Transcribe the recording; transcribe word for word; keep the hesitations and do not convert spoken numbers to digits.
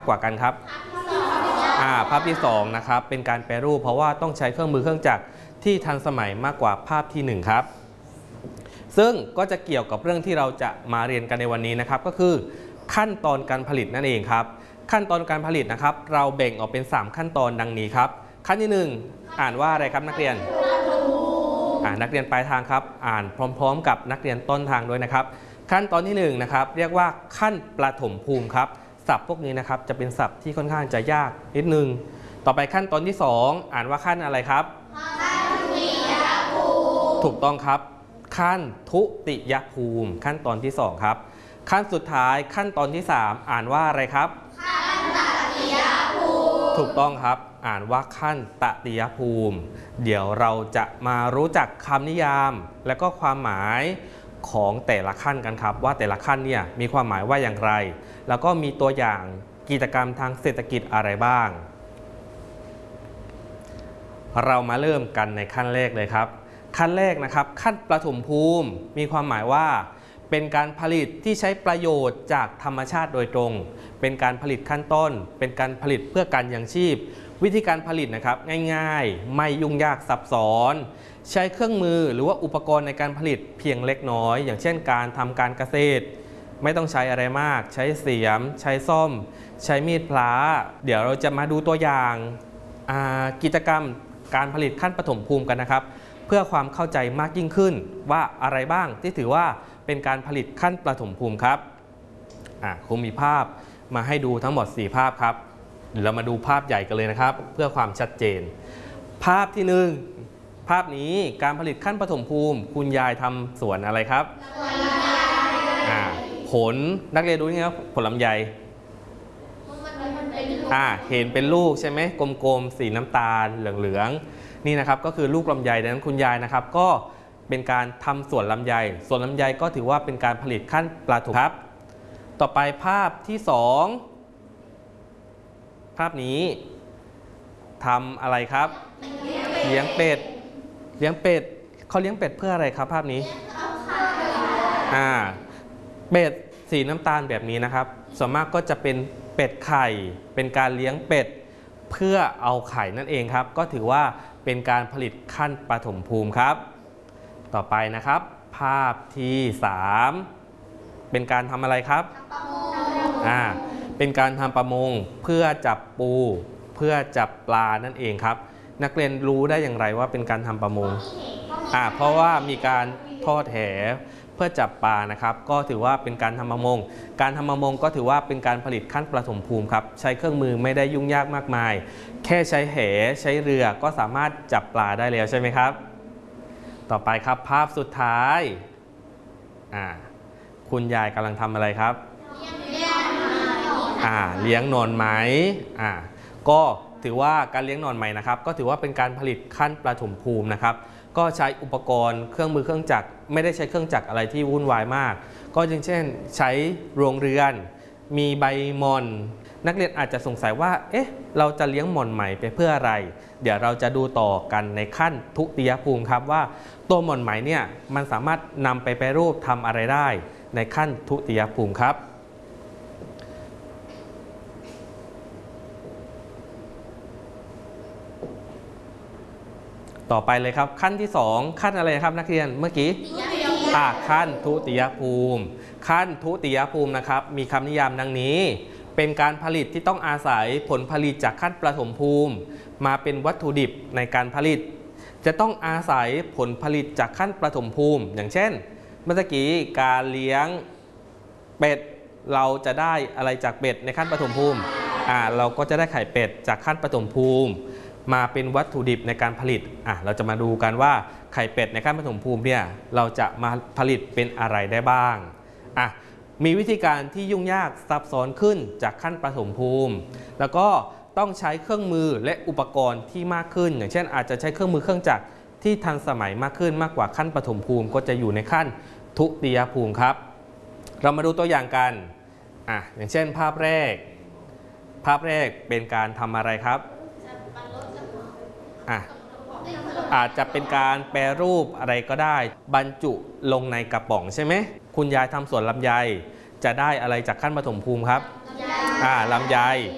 กว่ากันครับอ่าภาพที่สองนะครับเป็นการแปรรูปเพราะว่าต้องใช้เครื่องมือเครื่องจักรที่ทันสมัยมากกว่าภาพที่หนึ่งครับซึ่งก็จะเกี่ยวกับเรื่องที่เราจะมาเรียนกันในวันนี้นะครับก็คือขั้นตอนการผลิตนั่นเองครับขั้นตอนการผลิตนะครับเราแบ่งออกเป็นสามขั้นตอนดังนี้ครับขั้นที่หนึ่งอ่านว่าอะไรครับนักเรียนอ่านักเรียนปลายทางครับอ่านพร้อมๆกับนักเรียนต้นทางด้วยนะครับขั้นตอนที่หนึ่งนะครับเรียกว่าขั้นประถมภูมิครับศัพท์พวกนี้นะครับจะเป็นศัพท์ที่ค่อนข้างจะยากนิดนึงต่อไปขั้นตอนที่สองอ่านว่าขั้นอะไรครับขั้นทุติยภูมิถูกต้องครับขั้นทุติยภูมิขั้นตอนที่สองครับขั้นสุดท้ายขั้นตอนที่สามอ่านว่าอะไรครับขั้นตติยภูมิถูกต้องครับอ่านว่าขั้นตติยภูมิเดี๋ยวเราจะมารู้จักคำนิยามและก็ความหมายของแต่ละขั้นกันครับว่าแต่ละขั้นเนี่ยมีความหมายว่าอย่างไรแล้วก็มีตัวอย่างกิจกรรมทางเศรษฐกิจอะไรบ้างเรามาเริ่มกันในขั้นแรกเลยครับขั้นแรกนะครับขั้นประถมภูมิมีความหมายว่าเป็นการผลิตที่ใช้ประโยชน์จากธรรมชาติโดยตรงเป็นการผลิตขั้นต้นเป็นการผลิตเพื่อการยังชีพวิธีการผลิตนะครับง่ายๆไม่ยุ่งยากซับซ้อนใช้เครื่องมือหรือว่าอุปกรณ์ในการผลิตเพียงเล็กน้อยอย่างเช่นการทำการเกษตรไม่ต้องใช้อะไรมากใช้เสียมใช้ส้อมใช้มีดพลาเดี๋ยวเราจะมาดูตัวอย่างกิจกรรมการผลิตขั้นปฐมภูมิกันนะครับเพื่อความเข้าใจมากยิ่งขึ้นว่าอะไรบ้างที่ถือว่าเป็นการผลิตขั้นปฐมภูมิครับครูมีภาพมาให้ดูทั้งหมดสี่ภาพครับเดี๋ยวเรามาดูภาพใหญ่กันเลยนะครับเพื่อความชัดเจนภาพที่หนึ่งภาพนี้การผลิตขั้นปฐมภูมิคุณยายทำสวนอะไรครับผลนักเรียนดูนี่ครับผลลำไยอ่าเห็นเป็นลูกใช่ไหมกลมๆสีน้ำตาลเหลืองๆนี่นะครับก็คือลูกลำไยดังนั้นคุณยายนะครับก็เป็นการทำสวนลำไยสวนลำไยก็ถือว่าเป็นการผลิตขั้นประถมครับต่อไปภาพที่สองภาพนี้ทำอะไรครับเลี้ยงเป็ดเลี้ยงเป็ดเขาเลี้ยงเป็ดเพื่ออะไรครับภาพนี้อ่าเป็ดสีน้ำตาลแบบนี้นะครับส่วนมากก็จะเป็นเป็ดไข่เป็นการเลี้ยงเป็ดเพื่อเอาไข่นั่นเองครับก็ถือว่าเป็นการผลิตขั้นปฐมภูมิครับต่อไปนะครับภาพที่สามเป็นการทำอะไรครับอ่าเป็นการทำประมงเพื่อจับปูเพื่อจับปลานั่นเองครับนักเรียนรู้ได้อย่างไรว่าเป็นการทำประมงอ่าเพราะว่ามีการทอดแหเพื่อจับปลานะครับก็ถือว่าเป็นการทำประมงการทำประมงก็ถือว่าเป็นการผลิตขั้นประถมภูมิครับใช้เครื่องมือไม่ได้ยุ่งยากมากมายแค่ใช้แหใช้เรือก็สามารถจับปลาได้แล้วใช่ไหมครับต่อไปครับภาพสุดท้ายอ่าคุณยายกำลังทำอะไรครับอ่าเลี้ยงหนอนไหมอ่าก็ถือว่าการเลี้ยงหนอนไหมนะครับก็ถือว่าเป็นการผลิตขั้นประถมภูมินะครับก็ใช้อุปกรณ์เครื่องมือเครื่องจักรไม่ได้ใช้เครื่องจักรอะไรที่วุ่นวายมากก็อย่างเช่นใช้โรงเรือนมีใบหม่อนนักเรียนอาจจะสงสัยว่าเอ๊ะเราจะเลี้ยงหม่อนไหมไปเพื่ออะไรเดี๋ยวเราจะดูต่อกันในขั้นทุติยภูมิครับว่าตัวหม่อนไหมเนี่ยมันสามารถนำไปแปรรูปทำอะไรได้ในขั้นทุติยภูมิครับต่อไปเลยครับขั้นที่สองขั้นอะไรครับนักเรียนเมื่อกี้อ่าขั้นทุติยภูมิขั้นทุติยภูมินะครับมีคำนิยามดังนี้เป็นการผลิตที่ต้องอาศัยผลผลิตจากขั้นประถมภูมิมาเป็นวัตถุดิบในการผลิตจะต้องอาศัยผลผลิตจากขั้นประถมภูมิอย่างเช่นเมื่อกี้การเลี้ยงเป็ดเราจะได้อะไรจากเป็ดในขั้นประถมภูมิอ่าเราก็จะได้ไข่เป็ดจากขั้นประถมภูมิมาเป็นวัตถุดิบในการผลิตอ่ะเราจะมาดูกันว่าไข่เป็ดในขั้นปฐมภูมิเนี่ยเราจะมาผลิตเป็นอะไรได้บ้างอ่ะมีวิธีการที่ยุ่งยากซับซ้อนขึ้นจากขั้นปฐมภูมิแล้วก็ต้องใช้เครื่องมือและอุปกรณ์ที่มากขึ้นอย่างเช่นอาจจะใช้เครื่องมือเครื่องจักรที่ทันสมัยมากขึ้นมากกว่าขั้นปฐมภูมิก็จะอยู่ในขั้นทุติยภูมิครับเรามาดูตัวอย่างกันอ่ะอย่างเช่นภาพแรกภาพแรกเป็นการทำอะไรครับอ่ะอาจจะเป็นการแปรรูปอะไรก็ได้บรรจุลงในกระป๋องใช่ไหมคุณยายทำสวนลำไยจะได้อะไรจากขั้นปฐมภูมิครับอ่าลำไย